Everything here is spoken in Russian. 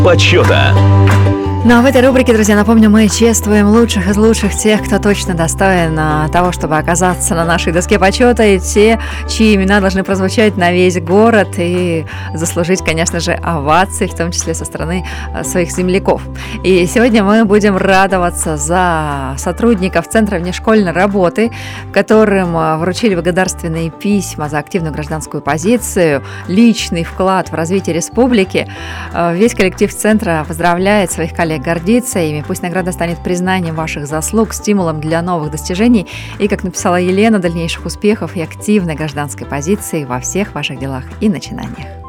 почета. Ну а в этой рубрике, друзья, напомню, мы чествуем лучших из лучших, тех, кто точно достоин того, чтобы оказаться на нашей доске почета, и те, чьи имена должны прозвучать на весь город и заслужить, конечно же, овации, в том числе со стороны своих земляков. И сегодня мы будем радоваться за сотрудников Центра внешкольной работы, которым вручили благодарственные письма за активную гражданскую позицию, личный вклад в развитие республики. Весь коллектив Центра поздравляет своих коллег, гордится ими. Пусть награда станет признанием ваших заслуг, стимулом для новых достижений и, как написала Елена, дальнейших успехов и активной гражданской позиции во всех ваших делах и начинаниях.